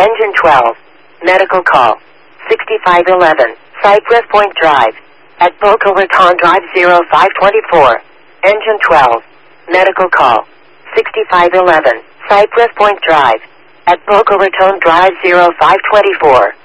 Engine 12. Medical call. 6511. Cypress Point Drive. At Boca Raton Drive 0524. Engine 12. Medical call. 6511. Cypress Point Drive. At Boca Raton Drive 0524.